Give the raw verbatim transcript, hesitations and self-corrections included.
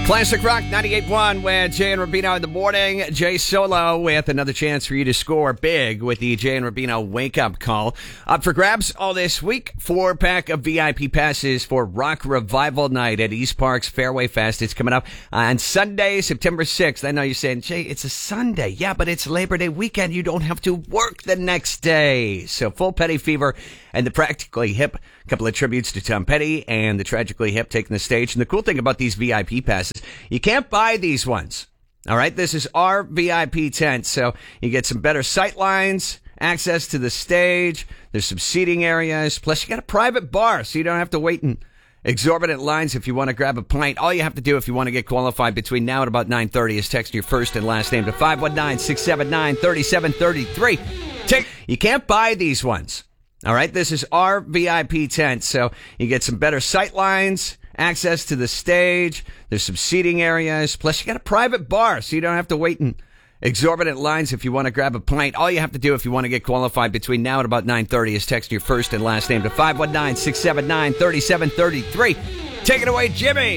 Classic Rock ninety-eight point one with Jay and Rubino in the morning. Jay Solo with another chance for you to score big with the Jay and Rubino wake-up call. Up for grabs all this week. Four-pack of V I P passes for Rock Revival Night at East Park's Fairway Fest. It's coming up on Sunday, September sixth. I know you're saying, Jay, it's a Sunday. Yeah, but it's Labor Day weekend. You don't have to work the next day. So Full Petty Fever and the Practically Hip. A couple of tributes to Tom Petty and the Tragically Hip taking the stage. And the cool thing about these V I P passes, you can't buy these ones. All right. This is our V I P tent. So you get some better sight lines, access to the stage. There's some seating areas. Plus you got a private bar, so you don't have to wait in exorbitant lines if you want to grab a pint. All you have to do if you want to get qualified between now and about nine thirty is text your first and last name to five one nine, six seven nine, three seven three three. Take, you can't buy these ones. All right. This is our V I P tent. So you get some better sight lines, access to the stage. There's some seating areas. Plus you got a private bar, so you don't have to wait in exorbitant lines if you want to grab a pint. All you have to do if you want to get qualified between now and about nine thirty is text your first and last name to five one nine, six seven nine, three seven three three. Take it away, Jimmy.